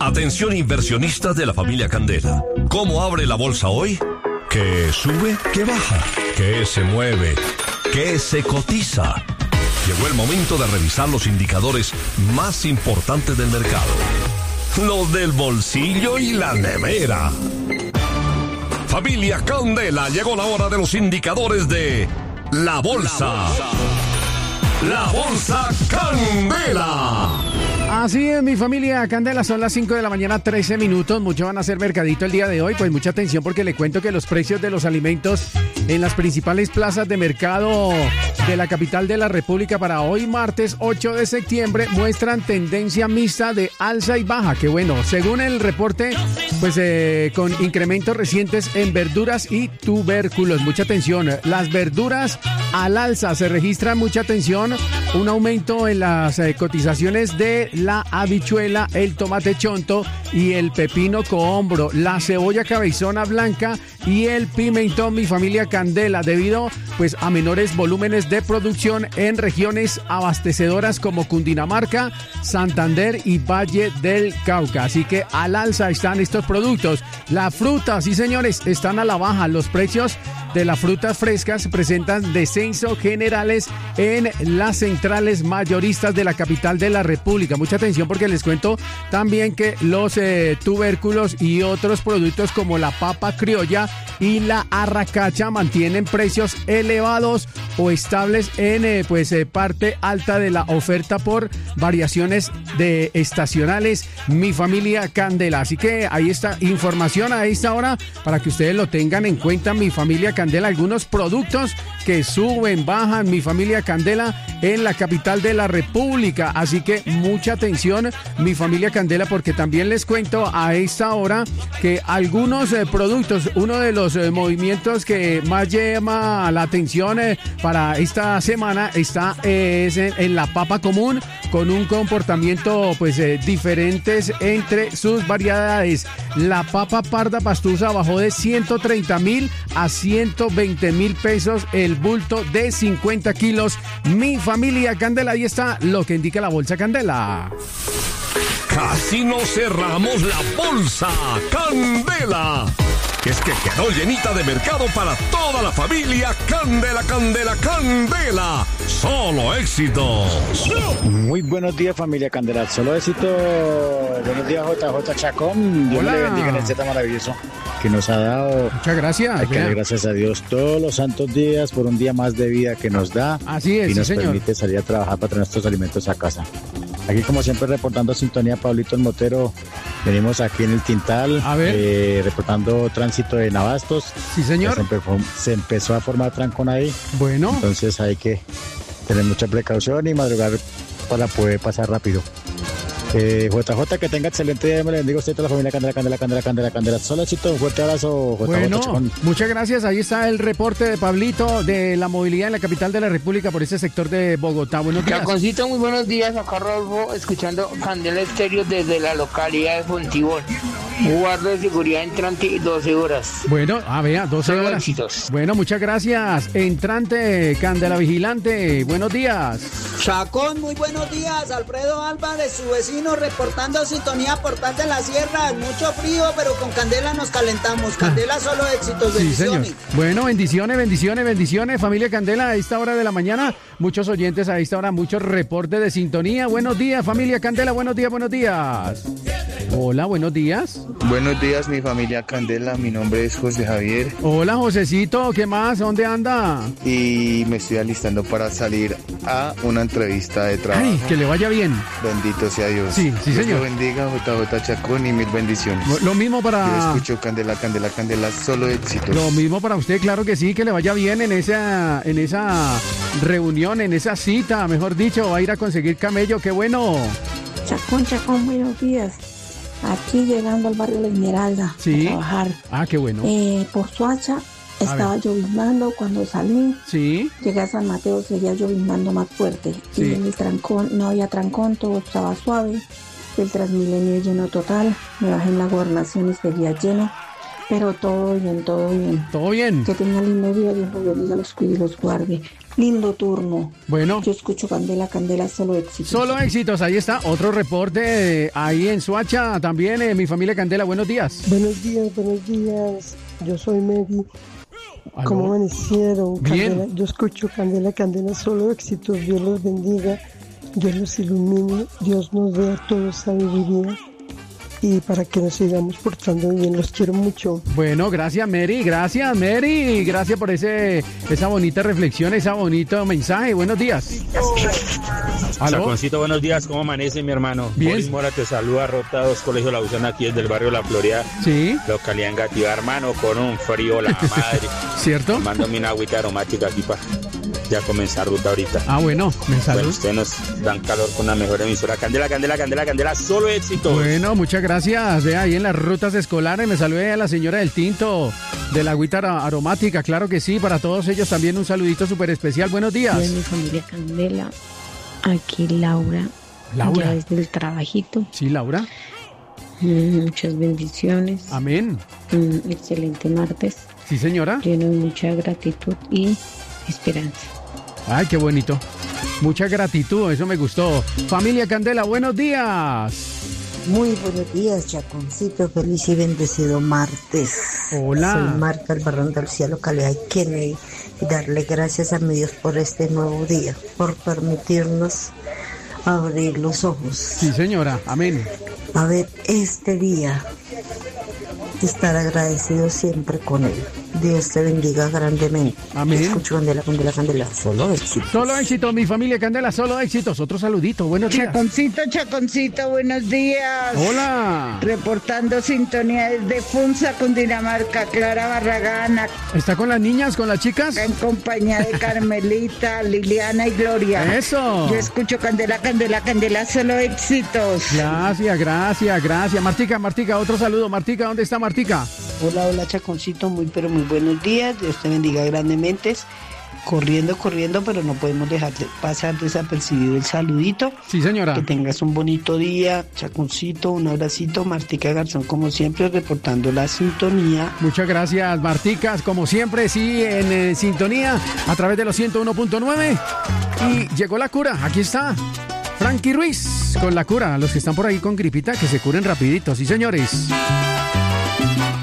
Atención inversionistas de la familia Candela. ¿Cómo abre la bolsa hoy? ¿Qué sube? ¿Qué baja? ¿Qué se mueve? ¿Qué se cotiza? Llegó el momento de revisar los indicadores más importantes del mercado. Los del bolsillo y la nevera. Familia Candela, llegó la hora de los indicadores de la bolsa. La bolsa Candela. Así es, mi familia Candela, son las 5 de la mañana, 13 minutos. Muchos van a hacer mercadito el día de hoy. Pues mucha atención porque le cuento que los precios de los alimentos en las principales plazas de mercado de la capital de la República para hoy, martes 8 de septiembre, muestran tendencia mixta de alza y baja. Que bueno, según el reporte, pues con incrementos recientes en verduras y tubérculos. Mucha atención, las verduras al alza, se registra mucha atención, un aumento en las cotizaciones de la habichuela, el tomate chonto y el pepino cohombro, la cebolla cabezona blanca y el pimentón, mi familia Candela, debido pues a menores volúmenes de producción en regiones abastecedoras como Cundinamarca, Santander y Valle del Cauca. Así que al alza están estos productos. La fruta, sí señores, están a la baja. Los precios de las frutas frescas presentan descensos generales en las centrales mayoristas de la capital de la República. Mucha atención porque les cuento también que los tubérculos y otros productos como la papa criolla y la arracacha mantienen precios elevados o estables en parte alta de la oferta por variaciones de estacionales, mi familia Candela. Así que ahí está información a esta hora para que ustedes lo tengan en cuenta, mi familia Candela. Algunos productos que suben, bajan, mi familia Candela, en la capital de la República. Así que mucha atención, mi familia Candela, porque también les cuento a esta hora que algunos productos, uno de los movimientos que más llama la atención para esta semana está en la papa común, con un comportamiento pues diferentes entre sus variedades. La papa parda pastusa bajó de 130.000 a 120.000 pesos el bulto de 50 kilos. Mi familia Candela, ahí está lo que indica la bolsa Candela. Casi nos cerramos la bolsa Candela. Es que quedó llenita de mercado para toda la familia Candela, Candela, Candela. Solo éxitos. Muy buenos días, familia Candela. Solo éxito. Buenos días, JJ Chacón. Dios le bendiga en este tan maravilloso que nos ha dado. Muchas gracias. Hay que darle gracias a Dios todos los santos días por un día más de vida que nos da. Así es, y nos sí, señor, permite salir a trabajar para traer nuestros alimentos a casa. Aquí, como siempre, reportando sintonía, Pablito el Motero. Venimos aquí en el Quintal, reportando tránsito en Abastos. Sí, señor. Se empezó a formar trancón ahí. Bueno. Entonces hay que tener mucha precaución y madrugar para poder pasar rápido. JJ, que tenga excelente día. Me le bendigo a usted, a la familia Candela, Candela, Candela, Candela, Candela. Solo éxito, un fuerte abrazo, JJ. Bueno, Chacón. muchas gracias. Ahí está el reporte de Pablito de la movilidad en la capital de la República por ese sector de Bogotá. Buenos días. Chaconcito, muy buenos días. Acá Rodolfo, escuchando Candela Estéreo desde la localidad de Fontibón. Guardia de seguridad entrante 12 horas. Bueno, vea, 12 horas. Éxitos. Bueno, muchas gracias. Entrante, Candela Vigilante, buenos días. Chacón, muy buenos días. Alfredo Álvarez, su vecino, reportando sintonía Portal de la Sierra. Mucho frío, pero con Candela nos calentamos. Candela, solo éxitos, bendiciones. Sí, señor. Bueno, bendiciones, familia Candela. A esta hora de la mañana, muchos oyentes a esta hora, muchos reportes de sintonía. Buenos días, familia Candela, buenos días. Hola, buenos días. Buenos días, mi familia Candela. Mi nombre es José Javier. Hola, Josecito, ¿qué más? ¿Dónde anda? Y me estoy alistando para salir a una entrevista de trabajo. Ay, que le vaya bien. Bendito sea Dios. Sí, señor. Dios lo bendiga, JJ Chacón, y mil bendiciones. Lo mismo para... Yo escucho Candela, Candela, Candela, solo éxitos. Lo mismo para usted, claro que sí, que le vaya bien en esa reunión, en esa cita, mejor dicho, va a ir a conseguir camello, qué bueno. Chacón, buenos días. Aquí llegando al barrio La Esmeralda, ¿sí?, a trabajar. Ah, qué bueno. Por Soacha estaba lloviznando cuando salí. Sí. Llegué a San Mateo, seguía lloviznando más fuerte. Sí. Y en el trancón, no había trancón, todo estaba suave. El Transmilenio lleno total. Me bajé en la Gobernación y seguía lleno. Pero todo bien, todo bien. ¿Todo bien? Que tengan lindo día, Dios los bendiga, los cuide y los guarde. Lindo turno. Bueno. Yo escucho Candela, Candela, solo éxitos. Solo éxitos, ahí está. Otro reporte ahí en Soacha también, mi familia Candela. Buenos días. Buenos días, buenos días. Yo soy Mary. ¿Aló? ¿Cómo amanecieron? Bien. Candela, yo escucho Candela, Candela, solo éxitos. Dios los bendiga, Dios los ilumine, Dios nos dé a todos sabiduría y para que nos sigamos portando bien. Los quiero mucho. Bueno, gracias Mary, gracias por esa bonita reflexión, ese bonito mensaje. Buenos días. ¿Aló? Chaconcito, buenos días, ¿cómo amanece mi hermano? Bien. Boris Mora te saluda, Rotados, Colegio La Usana, aquí desde el barrio La Florida, Sí, localidad Engativá, hermano, con un frío la madre. ¿cierto? Mándame una agüita aromática aquí para ya comenzar ruta ahorita. Ah, bueno, me Bueno, saludo. ustedes nos dan calor con la mejor emisora. Candela, Candela, Candela, Candela, solo éxitos. Bueno, muchas gracias. Ve ahí en las rutas escolares, me saludé a la señora del tinto de la agüita aromática, claro que sí, para todos ellos también un saludito súper especial. Buenos días. Hola, mi familia Candela. Aquí Laura. Laura. Ya desde el trabajito. Sí, Laura. Muchas bendiciones. Amén. Un excelente martes. Sí, señora. Lleno de mucha gratitud y esperanza. Ay, qué bonito. Mucha gratitud, eso me gustó. Familia Candela, buenos días. Muy buenos días, Chaconcito. Feliz y bendecido martes. Hola. Soy Marta Albarrán García, localidad de Kennedy. Y darle gracias a mi Dios por este nuevo día, por permitirnos abrir los ojos. Sí, señora. Amén. A ver, este día, estar agradecido siempre con él. Dios te bendiga grandemente. Amén. Escucho Candela, Candela, Candela. Solo éxitos. Solo éxitos, mi familia Candela, solo éxitos. Otro saludito, buenos días. Chaconcito, Chaconcito, buenos días. Hola. Reportando sintonía desde Funza, Cundinamarca, Clara Barragán. ¿Está con las niñas, con las chicas? En compañía de Carmelita, Liliana y Gloria. Eso. Yo escucho Candela, Candela, Candela, solo éxitos. Gracias, gracias, gracias. Martica, otro saludo. Martica, ¿dónde está Martica? Hola, hola Chaconcito, muy buenos días, Dios te bendiga grandemente. Corriendo, pero no podemos dejar de pasar desapercibido el saludito. Sí, señora. Que tengas un bonito día, Chaconcito, un abracito. Martica Garzón, como siempre, reportando la sintonía. Muchas gracias, Marticas, como siempre, sí, en sintonía, a través de los 101.9. Y llegó la cura, aquí está. Frankie Ruiz, con la cura. Los que están por ahí con gripita, que se curen rapidito, sí, señores.